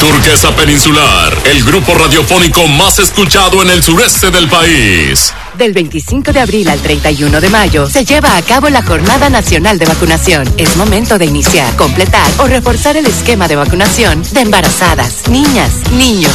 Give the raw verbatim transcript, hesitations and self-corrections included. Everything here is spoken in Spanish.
Turquesa Peninsular, el grupo radiofónico más escuchado en el sureste del país. Del veinticinco de abril al treinta y uno de mayo se lleva a cabo la Jornada Nacional de Vacunación. Es momento de iniciar, completar o reforzar el esquema de vacunación de embarazadas, niñas, niños,